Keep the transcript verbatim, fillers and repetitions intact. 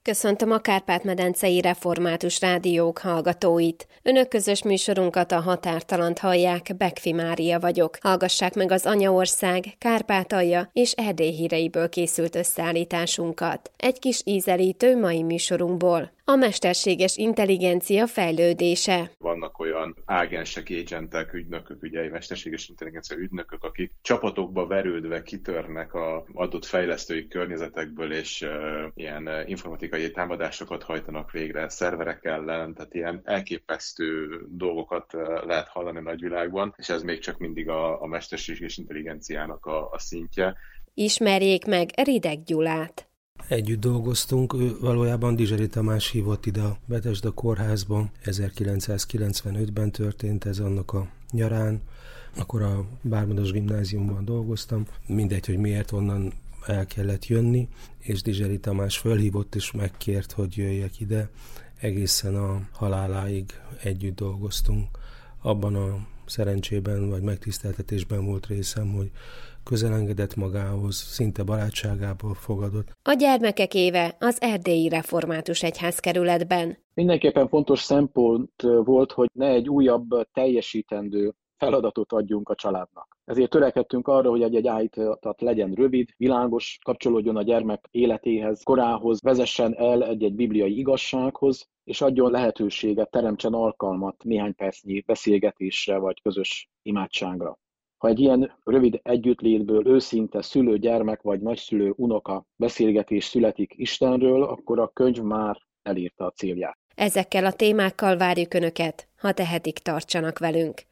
Köszöntöm a Kárpát-medencei Református Rádiók hallgatóit. Önök közös műsorunkat, a Határtalant hallják, Bekfi Mária vagyok. Hallgassák meg az Anyaország, Kárpátalja és Erdély híreiből készült összeállításunkat. Egy kis ízelítő mai műsorunkból. A mesterséges intelligencia fejlődése. Vannak olyan ágensek, agentek, ügynökök, ugye mesterséges intelligencia ügynökök, akik csapatokba verődve kitörnek az adott fejlesztői környezetekből, és uh, ilyen uh, informatikai támadásokat hajtanak végre szerverek ellen, tehát ilyen elképesztő dolgokat uh, lehet hallani a nagyvilágban, és ez még csak mindig a, a mesterséges intelligenciának a, a szintje. Ismerjék meg Rideg Gyulát. Együtt dolgoztunk, ő valójában Dizseri Tamás hívott ide a Betesda kórházba. ezerkilencszázkilencvenötben történt ez, annak a nyarán. Akkor a Bármadas gimnáziumban dolgoztam. Mindegy, hogy miért, onnan el kellett jönni, és Dizseri Tamás fölhívott és megkért, hogy jöjjek ide. Egészen a haláláig együtt dolgoztunk. Abban a szerencsében vagy megtiszteltetésben volt részem, hogy közelengedett magához, szinte barátságából fogadott. A gyermekek éve az Erdélyi Református Egyházkerületben. Mindenképpen fontos szempont volt, hogy ne egy újabb teljesítendő feladatot adjunk a családnak. Ezért törekedtünk arra, hogy egy-egy állítat legyen rövid, világos, kapcsolódjon a gyermek életéhez, korához, vezessen el egy-egy bibliai igazsághoz, és adjon lehetőséget, teremtsen alkalmat néhány percnyi beszélgetésre vagy közös imádságra. Ha egy ilyen rövid együttlétből őszinte szülő-gyermek vagy nagyszülő-unoka beszélgetés születik Istenről, akkor a könyv már elérte a célját. Ezekkel a témákkal várjuk Önöket, ha tehetik, tartsanak velünk.